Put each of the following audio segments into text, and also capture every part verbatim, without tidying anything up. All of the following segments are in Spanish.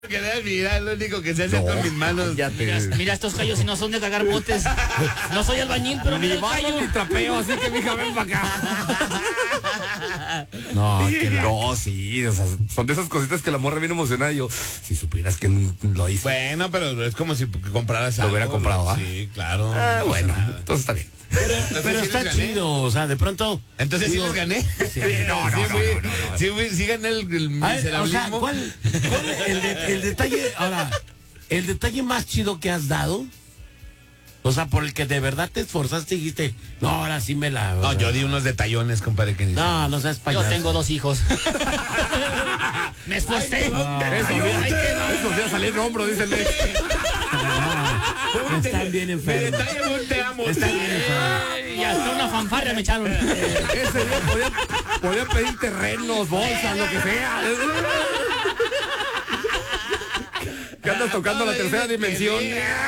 Mira, lo único que se hace no, con mis manos. Ya te... mira, mira, estos callos si no son de cagar botes. No soy albañil, pero ni barro ni trapeo, así que mija, ven para acá. No, que no, sí, o sea, son de esas cositas que la morra viene emocionada y yo, si supieras que lo hice. Bueno, pero es como si compraras algo. Lo hubiera comprado, ¿ah? Sí, claro. Ah, bueno, entonces está bien. Pero, pero está chido, o sea, de pronto. Entonces digo, sí les gané. Sí, no, no, sí, no, fui, no, no, no. Sí, fui, sí gané el, el miserablismo. O sea, ¿cuál, cuál el, de, el detalle, ahora, el detalle más chido que has dado? O sea, por el que de verdad te esforzaste y dijiste, no, ahora sí me la... No, yo di unos detallones, compadre. Que no, no seas payaso. Yo tengo dos hijos. Me esforcé. Ay, no, eso, no, eso, ya salí en hombro, dice el ex. No, están bien enfermos. Te amo. Están bien enfermos. Y hasta una fanfarria me echaron. Ese día podía, podía pedir terrenos, bolsas, lo que sea. ¿Qué andas tocando la tercera dimensión?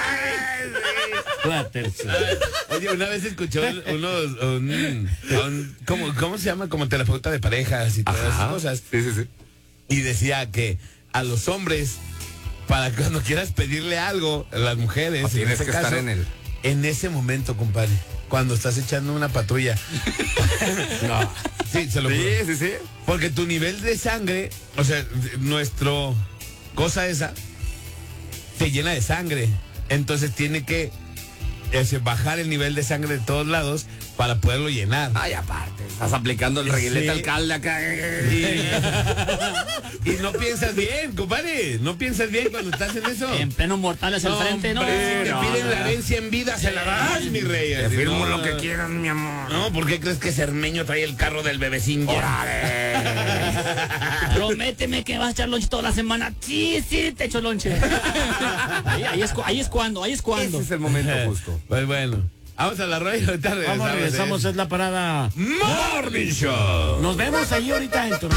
La tercera. Oye, una vez escuchó unos, un, un, ¿cómo, ¿cómo se llama? Como terapeuta de parejas y todas Ajá. esas cosas. Sí, sí, sí. Y decía que a los hombres, para cuando quieras pedirle algo, a las mujeres, o tienes en que caso, estar en el... en ese momento, compadre, cuando estás echando una patrulla. No. Sí, se lo Sí, juro. sí, sí. Porque tu nivel de sangre, o sea, nuestro cosa esa, te llena de sangre. Entonces tiene que ese, bajar el nivel de sangre de todos lados para poderlo llenar. Ay, aparte, estás aplicando el reguilete Sí. alcalde acá. Y, y no piensas bien, compadre. No piensas bien cuando estás en eso. En pleno mortal hacia el frente, ¿no? Hombre, si te no, piden no. la herencia en vida, se la das, mi rey. Te Así, firmo no, lo que quieras, mi amor. No, ¿por qué crees que Cermeño trae el carro del bebecín ya? Prométeme que vas a echar lonche toda la semana. Sí, sí, te echo lonche. Ahí, ahí, es, cu- ahí es cuando, ahí es cuando. Ese es el momento justo. Pues bueno, vamos a la radio. Ahorita regresamos. Vamos, regresamos, ¿eh? es la parada Morning Show. Nos vemos ahí ahorita en tu